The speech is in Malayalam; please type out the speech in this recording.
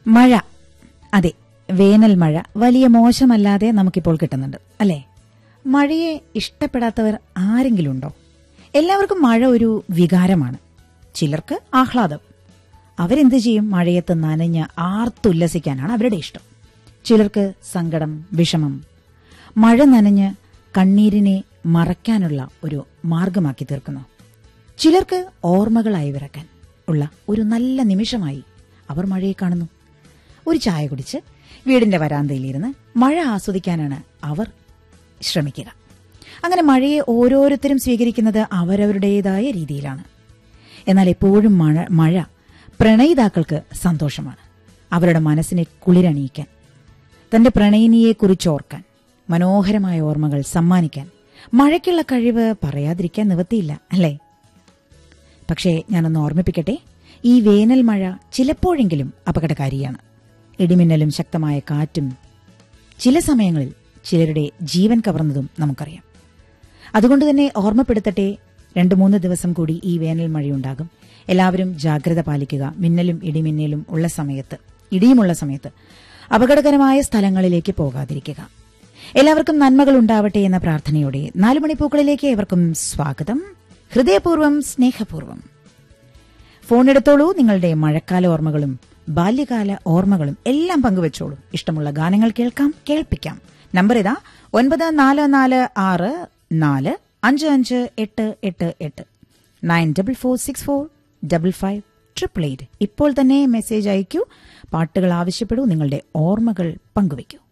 മഴ, അതെ, വേനൽ മഴ വലിയ മോശമല്ലാതെ നമുക്കിപ്പോൾ കിട്ടുന്നുണ്ട് അല്ലേ? മഴയെ ഇഷ്ടപ്പെടാത്തവർ ആരെങ്കിലും ഉണ്ടോ? എല്ലാവർക്കും മഴ ഒരു വികാരമാണ്. ചിലർക്ക് ആഹ്ലാദം. അവരെന്ത് ചെയ്യും? മഴയത്ത് നനഞ്ഞ് ആർത്തുല്ലസിക്കാനാണ് അവരുടെ ഇഷ്ടം. ചിലർക്ക് സങ്കടം, വിഷമം. മഴ നനഞ്ഞ് കണ്ണീരിനെ മറയ്ക്കാനുള്ള ഒരു മാർഗമാക്കി തീർക്കുന്നു. ചിലർക്ക് ഓർമ്മകളായി വിറക്കാൻ ഉള്ള ഒരു നല്ല നിമിഷമായി അവർ മഴയെ കാണുന്നു. ഒരു ചായ കുടിച്ച് വീടിന്റെ വരാന്തയിലിരുന്ന് മഴ ആസ്വദിക്കാനാണ് അവർ ശ്രമിക്കുക. അങ്ങനെ മഴയെ ഓരോരുത്തരും സ്വീകരിക്കുന്നത് അവരവരുടേതായ രീതിയിലാണ്. എന്നാൽ എപ്പോഴും മഴ പ്രണയിതാക്കൾക്ക് സന്തോഷമാണ്. അവരുടെ മനസ്സിനെ കുളിരണിയിക്കാൻ, തന്റെ പ്രണയിനിയെക്കുറിച്ചോർക്കാൻ, മനോഹരമായ ഓർമ്മകൾ സമ്മാനിക്കാൻ മഴയ്ക്കുള്ള കഴിവ് പറയാതിരിക്കാൻ നിവൃത്തിയില്ല അല്ലേ? പക്ഷേ ഞാനൊന്ന് ഓർമ്മിപ്പിക്കട്ടെ, ഈ വേനൽ മഴ ചിലപ്പോഴെങ്കിലും അപകടകാരിയാണ്. ഇടിമിന്നലും ശക്തമായ കാറ്റും ചില സമയങ്ങളിൽ ചിലരുടെ ജീവൻ കവർന്നതും നമുക്കറിയാം. അതുകൊണ്ട് തന്നെ ഓർമ്മപ്പെടുത്തട്ടെ, 2-3 ദിവസം കൂടി ഈ വേനൽ മഴയുണ്ടാകും. എല്ലാവരും ജാഗ്രത പാലിക്കുക. മിന്നലും ഇടിമിന്നലും ഇടിയുമുള്ള സമയത്ത് അപകടകരമായ സ്ഥലങ്ങളിലേക്ക് പോകാതിരിക്കുക. എല്ലാവർക്കും നന്മകൾ ഉണ്ടാവട്ടെ എന്ന പ്രാർത്ഥനയോടെ 4 മണിപ്പൂക്കളിലേക്ക് ഏവർക്കും സ്വാഗതം. ഹൃദയപൂർവ്വം, സ്നേഹപൂർവ്വം. ഫോണെടുത്തോളൂ. നിങ്ങളുടെ മഴക്കാല ഓർമ്മകളും ബാല്യകാല ഓർമ്മകളും എല്ലാം പങ്കുവച്ചോളൂ. ഇഷ്ടമുള്ള ഗാനങ്ങൾ കേൾപ്പിക്കാം. നമ്പർ ഇതാ 9446455888 9446455888. ഇപ്പോൾ തന്നെ മെസ്സേജ് അയക്കൂ. പാട്ടുകൾ ആവശ്യപ്പെടൂ. നിങ്ങളുടെ ഓർമ്മകൾ പങ്കുവയ്ക്കൂ.